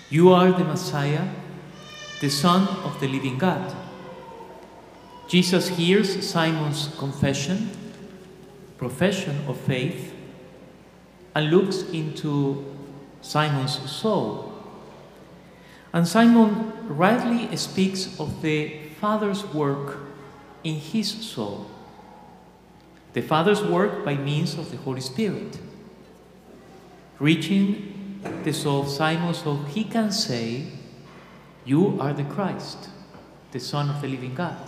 You are the Messiah, the Son of the living God. Jesus hears Simon's profession of faith, and looks into Simon's soul. And Simon rightly speaks of the Father's work in his soul. The Father's work by means of the Holy Spirit, reaching the soul of Simon so he can say, "You are the Christ, the Son of the living God."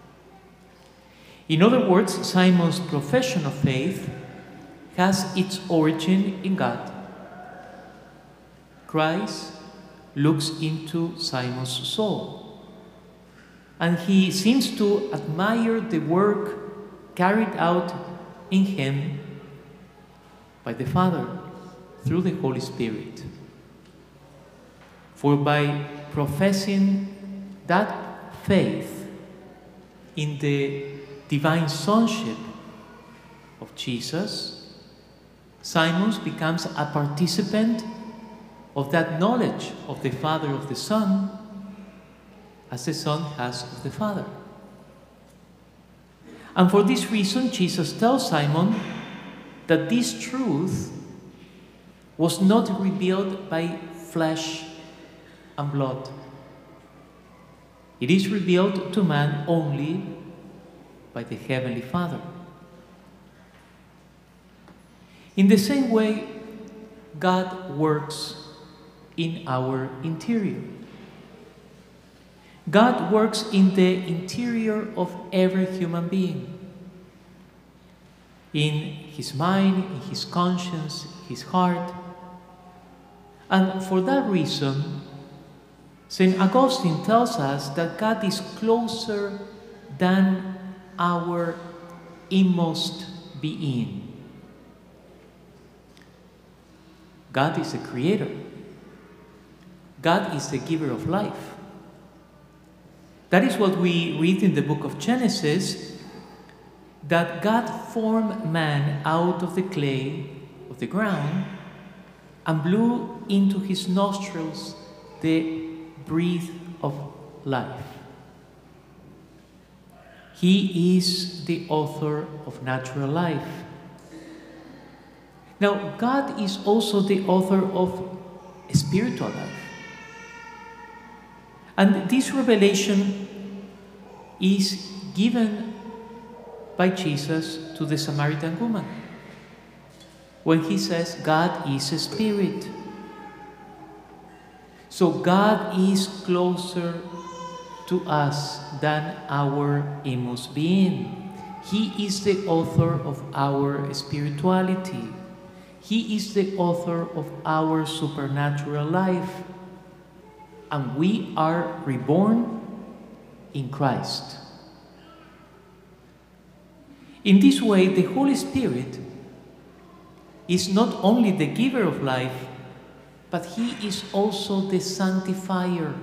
In other words, Simon's profession of faith has its origin in God. Christ looks into Simon's soul, and he seems to admire the work carried out in him by the Father through the Holy Spirit. For by professing that faith in the divine sonship of Jesus, Simon becomes a participant of that knowledge of the Father of the Son, as the Son has of the Father. And for this reason, Jesus tells Simon that this truth was not revealed by flesh and blood. It is revealed to man only by the Heavenly Father. In the same way, God works in our interior. God works in the interior of every human being. In his mind, in his conscience, his heart. And for that reason, St. Augustine tells us that God is closer than our inmost being. God is the creator. God is the giver of life. That is what we read in the book of Genesis, that God formed man out of the clay of the ground and blew into his nostrils the breath of life. He is the author of natural life. Now, God is also the author of spiritual life. And this revelation is given by Jesus to the Samaritan woman when he says, God is a spirit. So God is closer to us than our inmost being. He is the author of our spirituality. He is the author of our supernatural life. And we are reborn in Christ. In this way, the Holy Spirit is not only the giver of life, but he is also the sanctifier,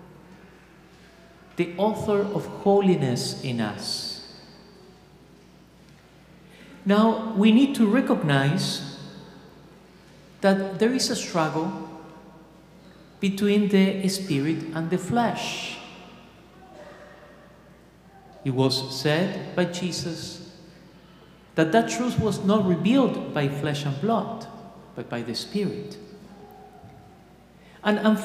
the author of holiness in us. Now, we need to recognize that there is a struggle between the spirit and the flesh. It was said by Jesus that that truth was not revealed by flesh and blood, but by the Spirit. And